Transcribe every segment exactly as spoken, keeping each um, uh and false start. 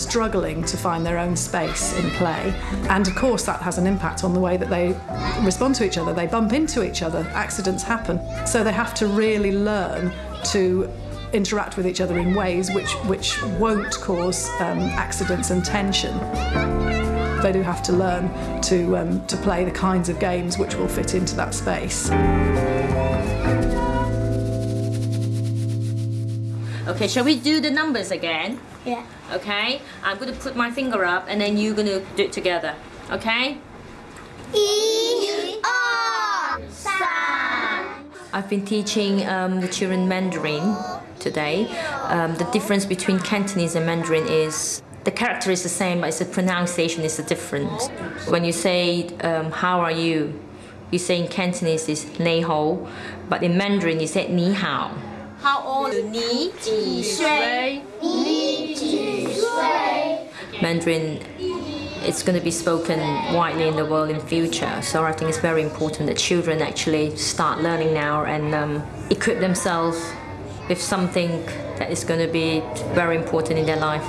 struggling to find their own space in play. And of course that has an impact on the way that they respond to each other. They bump into each other, accidents happen. So they have to really learn to interact with each other in ways which, which won't cause um, accidents and tension. They do have to learn to, um, to play the kinds of games which will fit into that space. Okay, shall we do the numbers again? Yeah. Okay, I'm going to put my finger up and then you're going to do it together. Okay? E, O, san. I've been teaching um, the children Mandarin today. Um, the difference between Cantonese and Mandarin is the character is the same, but it's the pronunciation is the difference. When you say, um, how are you? You say in Cantonese is nei hou, but in Mandarin you say ni hao. How old are you? Ni ji shui. Ni ji shui. Mandarin, it's going to be spoken widely in the world in future, so I think it's very important that children actually start learning now and um, equip themselves with something that is going to be very important in their life.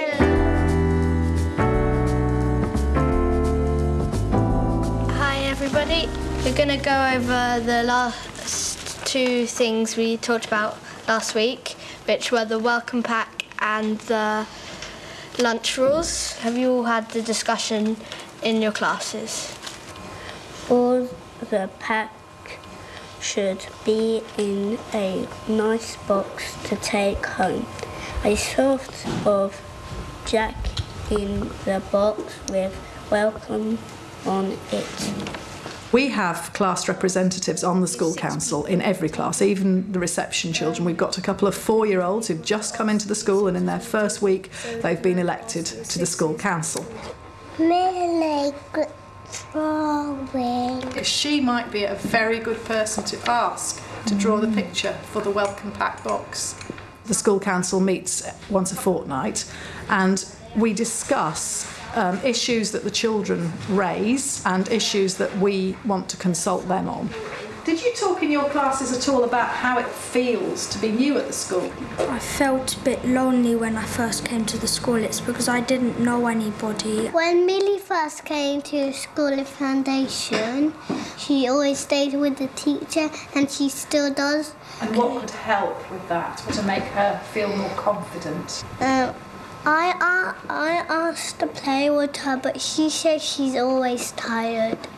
Hi everybody, we're going to go over the last two things we talked about last week, which were the welcome pack and the lunch rules. Have you all had the discussion in your classes? All the pack should be in a nice box to take home. A sort of jack in the box with welcome on it. We have class representatives on the school council in every class, even the reception children. We've got a couple of four-year-olds who've just come into the school and in their first week they've been elected to the school council. Really good drawing. She might be a very good person to ask to draw the picture for the welcome pack box. The school council meets once a fortnight and we discuss Um, issues that the children raise and issues that we want to consult them on. Did you talk in your classes at all about how it feels to be new at the school? I felt a bit lonely when I first came to the school. It's because I didn't know anybody. When Millie first came to school in foundation, she always stayed with the teacher and she still does. And what could help with that to make her feel more confident? Um, I, uh, I asked to play with her, but she said she's always tired.